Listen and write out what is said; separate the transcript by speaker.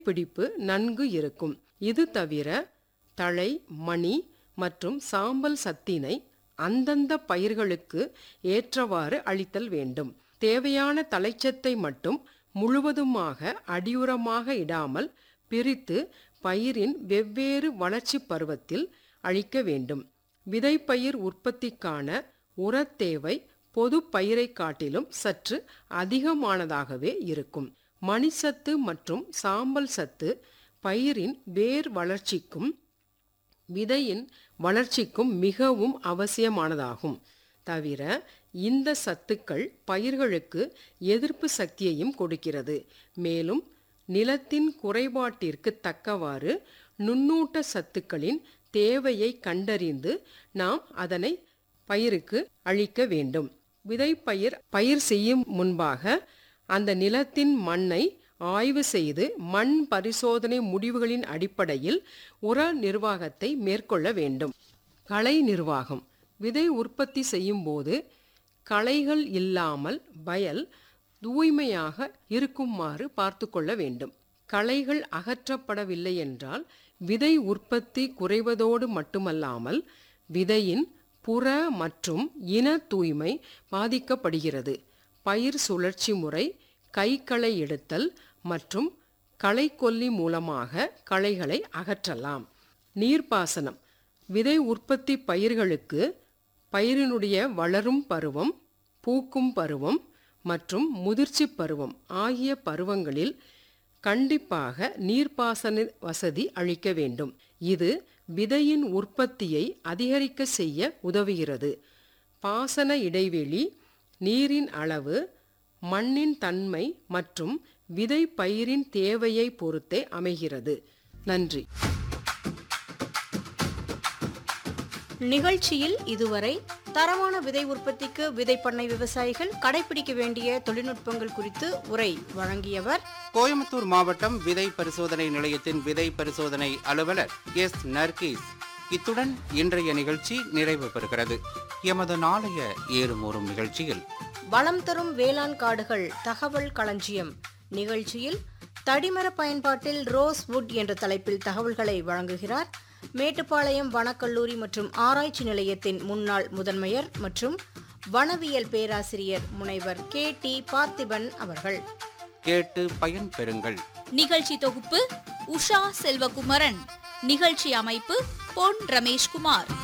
Speaker 1: பிடிப்பு நன்கு இருக்கும். இது தவிர தழை, மணி மற்றும் சாம்பல் சத்தினை அந்தந்த பயிர்களுக்கு ஏற்றவாறு அளித்தல் வேண்டும். தேவையான தழைச்சத்தை மட்டும் முழுவதுமாக அடியுரமாக இடாமல் பிரித்து பயிரின் வெவ்வேறு வளர்ச்சி பருவத்தில் அளிக்க வேண்டும். விதைப்பயிர் உற்பத்திக்கான உரத் தேவை பொது பயிரை காட்டிலும் சற்று அதிகமானதாகவே இருக்கும். மணிச்சத்து மற்றும் சாம்பல் சத்து பயிரின் வேர் வளர்ச்சிக்கும் விதையின் வளர்ச்சிக்கும் மிகவும் அவசியமானதாகும். தவிர இந்த சத்துக்கள் பயிர்களுக்கு எதிர்ப்பு சக்தியையும் கொடுக்கிறது. மேலும் நிலத்தின் குறைபாட்டிற்கு தக்கவாறு நுண்ணூட்ட சத்துக்களின் தேவையை கண்டறிந்து நாம் அதனை பயிருக்கு அளிக்க வேண்டும். பயிர் செய்யும் முன்பாக அந்த நிலத்தின் மண்ணை ஆய்வு செய்து மண் பரிசோதனை முடிவுகளின் அடிப்படையில் உர நிர்வாகத்தை மேற்கொள்ள வேண்டும். களை நிர்வாகம். விதை உற்பத்தி செய்யும் போது களைகள் இல்லாமல் வயல் தூய்மையாக இருக்குமாறு பார்த்து கொள்ள வேண்டும். களைகள் அகற்றப்படவில்லை என்றால் விதை உற்பத்தி குறைவதோடு மட்டுமல்லாமல் விதையின் புற மற்றும் இன தூய்மை பாதிக்கப்படுகிறது. பயிர் சுழற்சி முறை, கைகளை எடுத்தல் மற்றும் களைக்கொல்லி மூலமாக களைகளை அகற்றலாம். நீர்ப்பாசனம். விதை உற்பத்தி பயிர்களுக்கு பயிரினுடைய வளரும் பருவம், பூக்கும் பருவம் மற்றும் முதிர்ச்சி பருவம் ஆகிய பருவங்களில் கண்டிப்பாக நீர்ப்பாசன வசதி அளிக்க வேண்டும். இது விதையின் உற்பத்தியை அதிகரிக்க செய்ய உதவுகிறது. பாசன இடைவெளி, நீரின் அளவு, மண்ணின் தன்மை மற்றும் விதை பயிரின் தேவையை பொறுத்தே அமைகிறது. நன்றி.
Speaker 2: நிகழ்ச்சியில் இதுவரை தரமான விதை உற்பத்திக்கு விதை பண்ணை விவசாயிகள் கடைபிடிக்க வேண்டிய தொழில்நுட்பங்கள் குறித்து உரை வழங்கியவர்
Speaker 3: கோயம்புத்தூர் மாவட்டம் விதை பரிசோதனை நிலையத்தின் விதை பரிசோதனை அலுவலர் எஸ். நர்கீஸ். இத்துடன் இன்றைய நிகழ்ச்சி நிறைவு பெறுகிறது. எமது நாளைய ஏறுமூறும் நிகழ்ச்சியில்
Speaker 2: வளம் தரும் வேளாண் காடுகள் தகவல் களஞ்சியம் நிகழ்ச்சியில் தடிமர பயன்பாட்டில் ரோஸ் வுட் என்ற தலைப்பில் தகவல்களை வழங்குகிறார் மேட்டுப்பாளையம் வனக்கல்லூரி மற்றும் ஆராய்ச்சி நிலையத்தின் முன்னாள் முதன்மையர் மற்றும் வனவியல் பேராசிரியர் முனைவர் K.T. பார்த்திபன் அவர்கள்.
Speaker 3: கேட்டு பயன் பெறுங்கள்.
Speaker 4: நிகழ்ச்சி தொகுப்பு உஷா செல்வகுமரன். நிகழ்ச்சி அமைப்பு பொன் ரமேஷ்குமார்.